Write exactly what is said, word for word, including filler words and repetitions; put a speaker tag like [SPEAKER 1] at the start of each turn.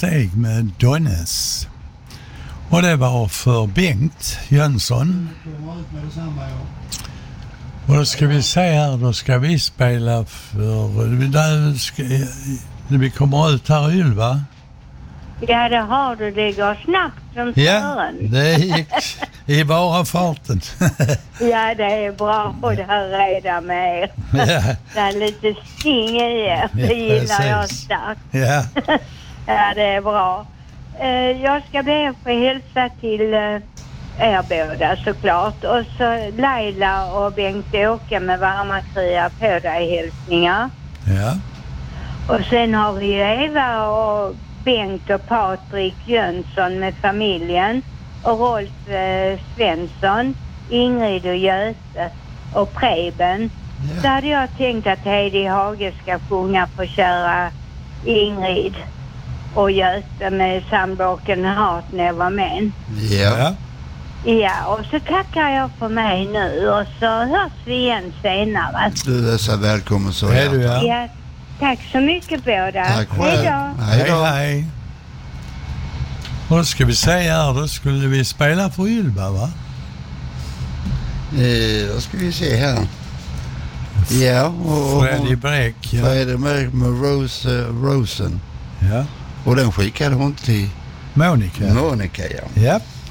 [SPEAKER 1] steg med Donnes. Och det var för Bengt Jönsson. Och då ska vi se här, då ska vi spela för... Där ska, vi kommer ut här i Ylva.
[SPEAKER 2] Ja, det har du. Det går snabbt som
[SPEAKER 1] Ja,
[SPEAKER 2] fören.
[SPEAKER 1] det gick i bara farten.
[SPEAKER 2] Ja, det är bra att höra med er.
[SPEAKER 1] Ja.
[SPEAKER 2] Det är lite sting i er. Det gillar jag starkt.
[SPEAKER 1] Ja.
[SPEAKER 2] Ja, det är bra. Eh, jag ska be att få hälsa till eh, er båda såklart. Och så Laila och Bengt-Åke med varma kryar på dig hälsningar.
[SPEAKER 1] Ja.
[SPEAKER 2] Och sen har vi Eva och Bengt och Patrik Jönsson med familjen. Och Rolf eh, Svensson, Ingrid och Göte och Preben.
[SPEAKER 1] Ja.
[SPEAKER 2] Så hade jag tänkt att Heidi Hage ska sjunga för kära Ingrid och Göte med Sandboken Heart Never Men.
[SPEAKER 1] Ja.
[SPEAKER 2] Ja, och så tackar jag för mig nu och så hörs vi igen senare.
[SPEAKER 3] Du är så välkommen så.
[SPEAKER 1] Hej du, ja.
[SPEAKER 2] Ja, tack så mycket båda.
[SPEAKER 3] Tack
[SPEAKER 2] Hej
[SPEAKER 3] själv.
[SPEAKER 2] då.
[SPEAKER 3] Hej
[SPEAKER 1] Hej,
[SPEAKER 3] då.
[SPEAKER 1] hej. Och då ska vi säga här, då skulle vi spela för Ylva, va?
[SPEAKER 3] Eh, då ska vi se här. Ja, och
[SPEAKER 1] Freddy Bräck. Ja.
[SPEAKER 3] Freddy Bräck med Rose, uh, Rosen.
[SPEAKER 1] Ja.
[SPEAKER 3] Och den skickade hon till
[SPEAKER 1] Monica.
[SPEAKER 3] Monica, ja.
[SPEAKER 1] Ja.